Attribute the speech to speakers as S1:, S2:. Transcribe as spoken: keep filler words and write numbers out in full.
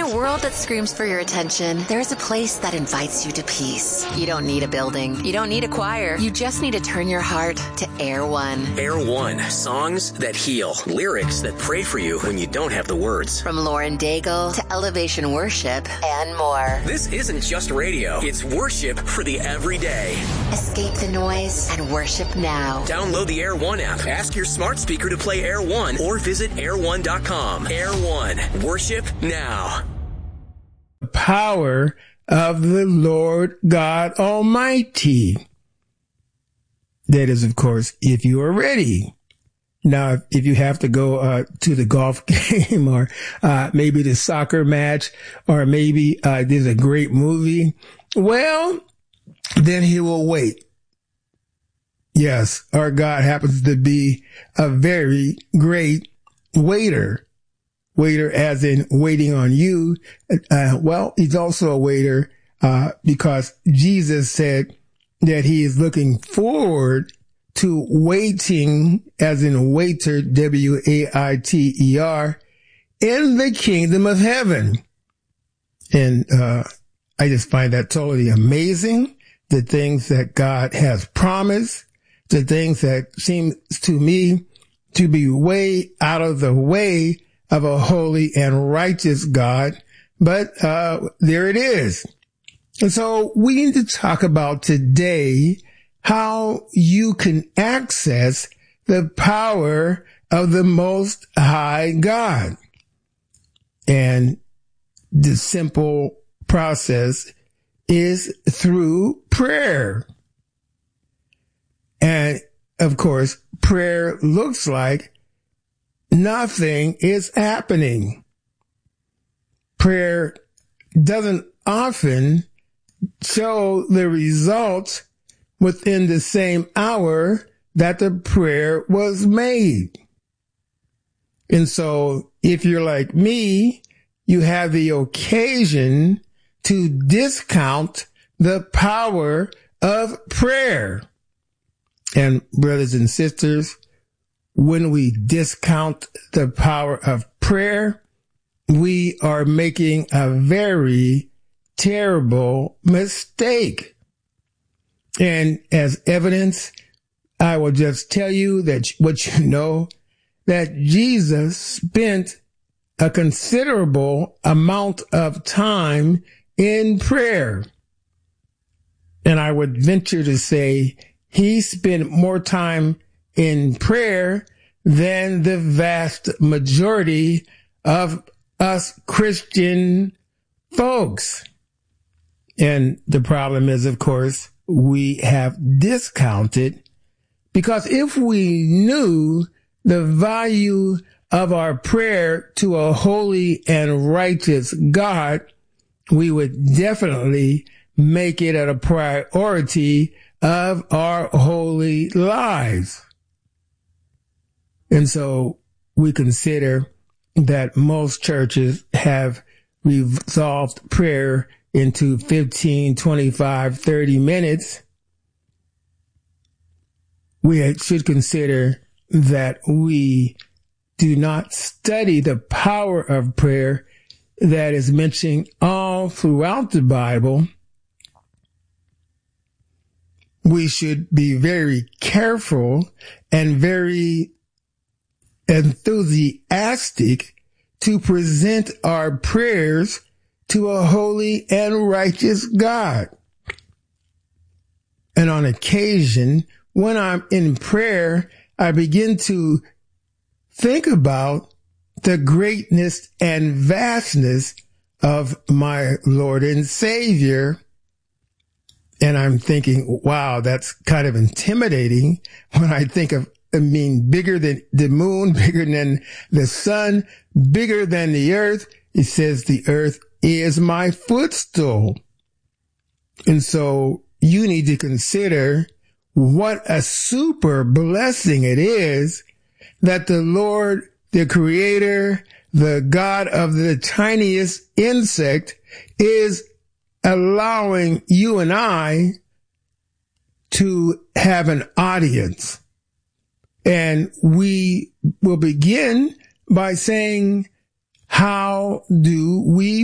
S1: a world that screams for your attention, there's a place that invites you to peace. You don't need a building. You don't need a choir. You just need to turn your heart to Air One.
S2: Air One. Songs that heal. Lyrics that pray for you when you don't have the words.
S1: From Lauren Daigle to Elevation Worship and more.
S2: This isn't just radio. It's worship for the everyday.
S1: Escape the noise and worship now.
S2: Download the Air One app. Ask your smart speaker to play Air One or visit air one dot com. Air One. Worship now.
S3: The power of the Lord God Almighty. That is, of course, if you are ready. Now, if you have to go uh, to the golf game or uh, maybe the soccer match or maybe uh, there's a great movie, well, then he will wait. Yes, our God happens to be a very great waiter. Waiter as in waiting on you. Uh, well, he's also a waiter uh, because Jesus said that he is looking forward to waiting as in waiter, W A I T E R, in the kingdom of heaven. And uh I just find that totally amazing. The things that God has promised, the things that seem to me to be way out of the way of a holy and righteous God. But uh there it is. And so we need to talk about today how you can access the power of the Most High God. And the simple process is through prayer. And of course, prayer looks like nothing is happening. Prayer doesn't often show the results within the same hour that the prayer was made. And so if you're like me, you have the occasion to discount the power of prayer. And brothers and sisters, when we discount the power of prayer, we are making a very terrible mistake. And as evidence, I will just tell you that what you know, that Jesus spent a considerable amount of time in prayer. And I would venture to say he spent more time in prayer than the vast majority of us Christian folks. And the problem is, of course, we have discounted, because if we knew the value of our prayer to a holy and righteous God, we would definitely make it a priority of our holy lives. And so we consider that most churches have resolved prayer into fifteen, twenty-five, thirty minutes. We should consider that we do not study the power of prayer that is mentioned all throughout the Bible. We should be very careful and very enthusiastic to present our prayers to a holy and righteous God. And on occasion, when I'm in prayer, I begin to think about the greatness and vastness of my Lord and Savior. And I'm thinking, wow, that's kind of intimidating when I think of, I mean, bigger than the moon, bigger than the sun, bigger than the earth. It says the earth is my footstool. And so you need to consider what a super blessing it is that the Lord, the Creator, the God of the tiniest insect, is allowing you and I to have an audience. And we will begin by saying, how do we